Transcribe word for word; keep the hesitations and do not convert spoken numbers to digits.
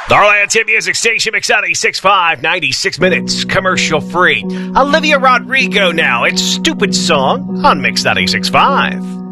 The Heartland's hit music station, Mix ninety-six point five, ninety-six minutes, commercial free. Olivia Rodrigo now. It's Stupid Song on Mix ninety-six point five.